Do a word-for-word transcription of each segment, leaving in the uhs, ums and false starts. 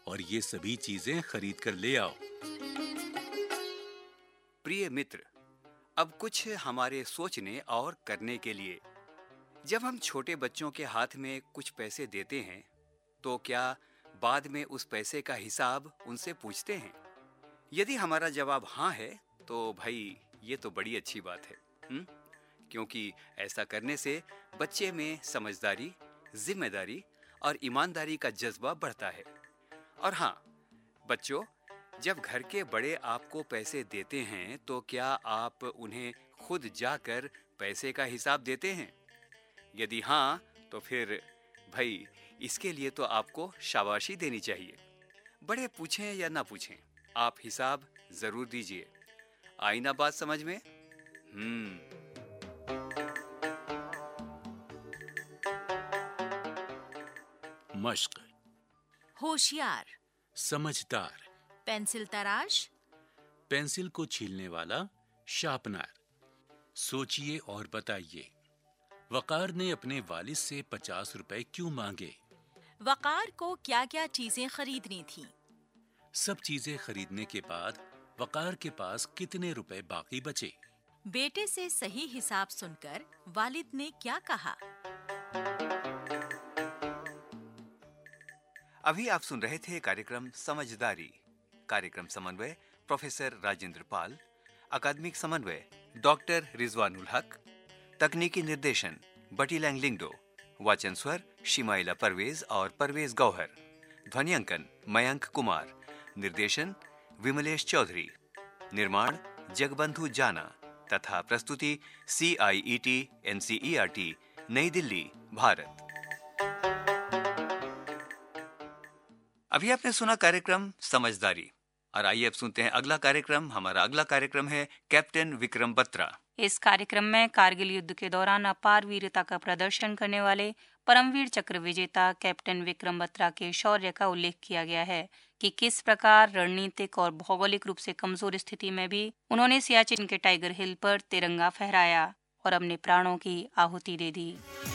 और ये सभी चीजें खरीद कर ले आओ। प्रिय मित्र, अब कुछ हमारे सोचने और करने के लिए। जब हम छोटे बच्चों के हाथ में कुछ पैसे देते हैं, तो क्या बाद में उस पैसे का हिसाब उनसे पूछते हैं? यदि हमारा जवाब हाँ है, तो भाई ये तो बड़ी अच्छी बात है, हुँ? क्योंकि ऐसा करने से बच्चे में समझदारी, जिम्मेदारी और ईमानदारी का जज्बा बढ़ता है। और हाँ बच्चों, जब घर के बड़े आपको पैसे देते हैं, तो क्या आप उन्हें खुद जाकर पैसे का हिसाब देते हैं? यदि हाँ, तो फिर भाई इसके लिए तो आपको शाबाशी देनी चाहिए। बड़े पूछें या ना पूछें, आप हिसाब जरूर दीजिए। आई ना बात समझ में? हम्म मश्क, होशियार, समझदार, पेंसिल तराश, पेंसिल को छीलने वाला, शार्पनर। सोचिए और बताइए, वकार ने अपने वालिद से पचास रुपए क्यों मांगे? वकार को क्या-क्या चीजें खरीदनी थी? सब चीजें खरीदने के बाद वकार के पास कितने रुपए बाकी बचे? बेटे से सही हिसाब सुनकर वालिद ने क्या कहा? अभी आप सुन रहे थे कार्यक्रम समझदारी। कार्यक्रम समन्वय प्रोफेसर राजेंद्र पाल, अकादमिक समन्वय डॉक्टर रिजवानुल हक, तकनीकी निर्देशन बटी लैंग लिंगडो, वाचन स्वर शिमाइला परवेज और परवेज गौहर, ध्वनियांकन मयंक कुमार, निर्देशन विमलेश चौधरी, निर्माण जगबंधु जाना तथा प्रस्तुति सी आई E T N C E R T, नई दिल्ली, भारत। अभी आपने सुना कार्यक्रम समझदारी, और आइए अब सुनते हैं अगला कार्यक्रम। हमारा अगला कार्यक्रम है कैप्टन विक्रम बत्रा। इस कार्यक्रम में कारगिल युद्ध के दौरान अपार वीरता का प्रदर्शन करने वाले परमवीर चक्र विजेता कैप्टन विक्रम बत्रा के शौर्य का उल्लेख किया गया है कि किस प्रकार रणनीतिक और भौगोलिक रूप से कमजोर स्थिति में भी उन्होंने सियाचिन के टाइगर हिल पर तिरंगा फहराया और अपने प्राणों की आहुति दे दी।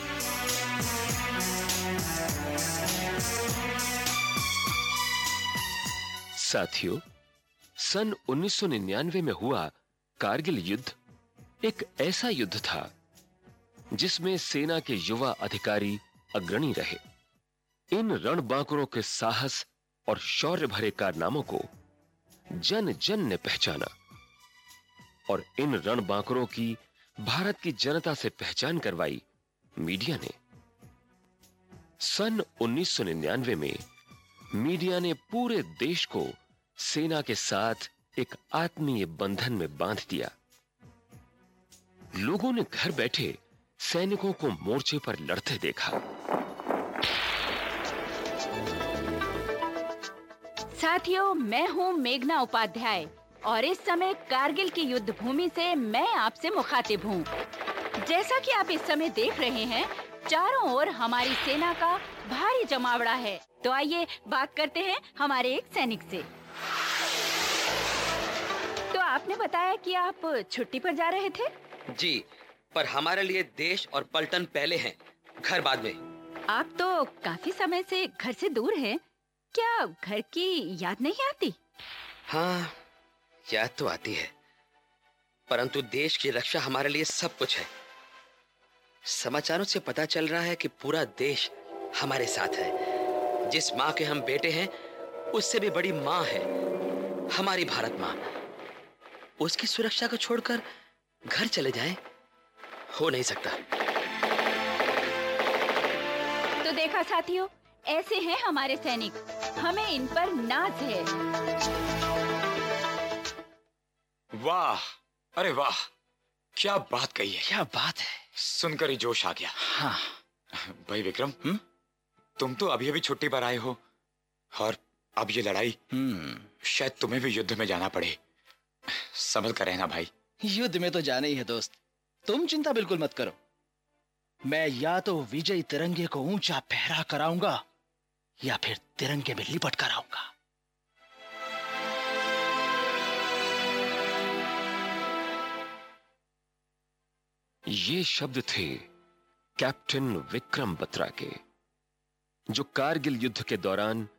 साथियों, सन उन्नीस सौ निन्यानवे में हुआ कारगिल युद्ध एक ऐसा युद्ध था जिसमें सेना के युवा अधिकारी अग्रणी रहे। इन रणबांकुरों के साहस और शौर्य भरे कारनामों को जन जन ने पहचाना और इन रणबांकुरों की भारत की जनता से पहचान करवाई मीडिया ने। सन उन्नीस सौ निन्यानवे में मीडिया ने पूरे देश को सेना के साथ एक आत्मीय बंधन में बांध दिया। लोगों ने घर बैठे सैनिकों को मोर्चे पर लड़ते देखा। साथियों, मैं हूं मेघना उपाध्याय और इस समय कारगिल की युद्ध भूमि से मैं आपसे मुखातिब हूं। जैसा कि आप इस समय देख रहे हैं, चारों ओर हमारी सेना का भारी जमावड़ा है। तो आइए बात करते हैं हमारे एक सैनिक से। तो आपने बताया कि आप छुट्टी पर जा रहे थे? जी, पर हमारे लिए देश और पलटन पहले हैं, घर बाद में। आप तो काफी समय से घर से दूर हैं। क्या घर की याद नहीं आती? हाँ, याद तो आती है, परंतु देश की रक्षा हमारे लिए सब कुछ है। समाचारों से पता चल रहा है कि पूरा देश हमारे साथ है। जिस माँ के हम बेटे हैं, उससे भी बड़ी माँ है हमारी भारत माँ। उसकी सुरक्षा को छोड़कर घर चले जाएं, हो नहीं सकता। तो देखा साथियों, ऐसे हैं हमारे सैनिक, हमें इन पर नाज है। वाह, अरे वाह, क्या बात कही है। क्या बात है, सुनकर ही जोश आ गया। हाँ भाई विक्रम, हुँ? तुम तो अभी अभी छुट्टी पर आए हो और अब ये लड़ाई, शायद तुम्हें भी युद्ध में जाना पड़े। समझ कर रहना भाई। युद्ध में तो जाना ही है दोस्त, तुम चिंता बिल्कुल मत करो। मैं या तो विजयी तिरंगे को ऊंचा फहरा कराऊंगा या फिर तिरंगे में लिपट कर आऊंगा। ये शब्द थे कैप्टन विक्रम बत्रा के, जो कारगिल युद्ध के दौरान